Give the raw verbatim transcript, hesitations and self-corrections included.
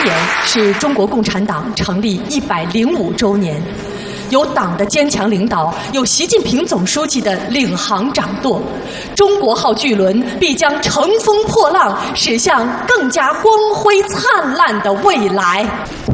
年是中国共产党成立一百零五周年。有党的坚强领导，有习近平总书记的领航掌舵，中国号巨轮必将乘风破浪，驶向更加光辉灿烂的未来。